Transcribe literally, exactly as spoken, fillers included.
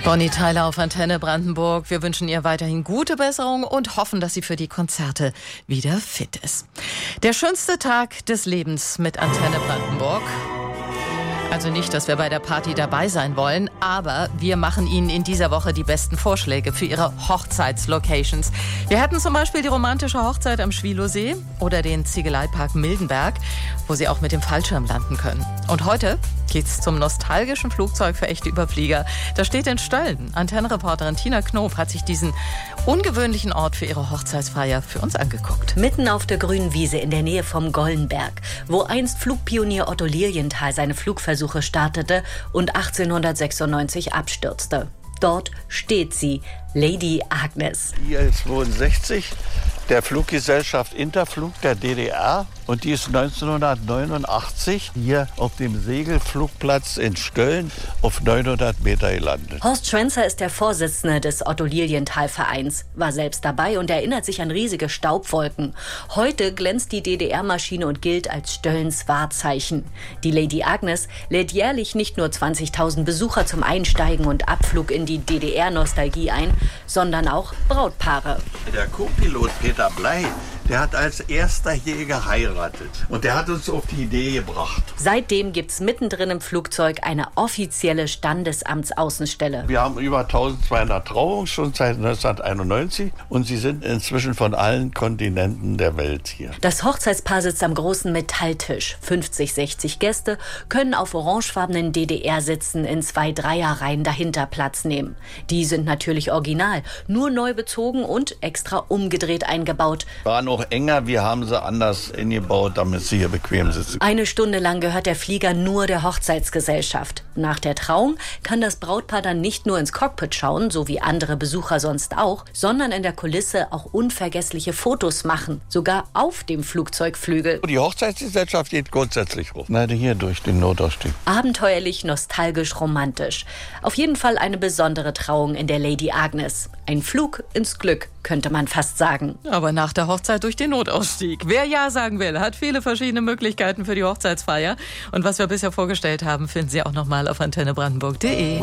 Bonnie Tyler auf Antenne Brandenburg. Wir wünschen ihr weiterhin gute Besserung und hoffen, dass sie für die Konzerte wieder fit ist. Der schönste Tag des Lebens mit Antenne Brandenburg. Also nicht, dass wir bei der Party dabei sein wollen, aber wir machen Ihnen in dieser Woche die besten Vorschläge für Ihre Hochzeitslocations. Wir hatten zum Beispiel die romantische Hochzeit am Schwilowsee oder den Ziegeleipark Mildenberg, wo Sie auch mit dem Fallschirm landen können. Und heute geht's zum nostalgischen Flugzeug für echte Überflieger. Das steht in Stölln. Antennenreporterin Tina Knob hat sich diesen ungewöhnlichen Ort für ihre Hochzeitsfeier für uns angeguckt. Mitten auf der grünen Wiese in der Nähe vom Gollenberg, wo einst Flugpionier Otto Lilienthal seine Flugversuche startete und achtzehnhundertsechsundneunzig abstürzte. Dort steht sie, Lady Agnes. I L zweiundsechzig, der Fluggesellschaft Interflug der D D R. Und die ist neunzehnhundertneunundachtzig hier auf dem Segelflugplatz in Stölln auf neunhundert Meter gelandet. Horst Schwenzer ist der Vorsitzende des Otto Lilienthal Vereins, war selbst dabei und erinnert sich an riesige Staubwolken. Heute glänzt die D D R-Maschine und gilt als Stöllns Wahrzeichen. Die Lady Agnes lädt jährlich nicht nur zwanzigtausend Besucher zum Einsteigen und Abflug in die D D R-Nostalgie ein, sondern auch Brautpaare. Der Co-Pilot Peter Bley, der hat als erster hier geheiratet. Und der hat uns auf die Idee gebracht. Seitdem gibt's mittendrin im Flugzeug eine offizielle Standesamtsaußenstelle. Wir haben über eintausendzweihundert Trauungen schon seit neunzehnhunderteinundneunzig und sie sind inzwischen von allen Kontinenten der Welt hier. Das Hochzeitspaar sitzt am großen Metalltisch. fünfzig, sechzig Gäste können auf orangefarbenen D D R-Sitzen in zwei Dreierreihen dahinter Platz nehmen. Die sind natürlich original, nur neu bezogen und extra umgedreht eingebaut. War noch enger, wir haben sie anders eingebaut, damit sie hier bequem sitzen. Eine Stunde lang gehört der Flieger nur der Hochzeitsgesellschaft. Nach der Trauung kann das Brautpaar dann nicht nur ins Cockpit schauen, so wie andere Besucher sonst auch, sondern in der Kulisse auch unvergessliche Fotos machen, sogar auf dem Flugzeugflügel. Die Hochzeitsgesellschaft geht grundsätzlich hoch. Nein, hier durch den Notausstieg. Abenteuerlich, nostalgisch, romantisch. Auf jeden Fall eine besondere Trauung in der Lady Agnes. Ein Flug ins Glück, könnte man fast sagen. Aber nach der Hochzeit durch den Notausstieg. Wer Ja sagen will, hat viele verschiedene Möglichkeiten für die Hochzeitsfeier. Und was wir bisher vorgestellt haben, finden Sie auch noch mal auf antenne brandenburg punkt de.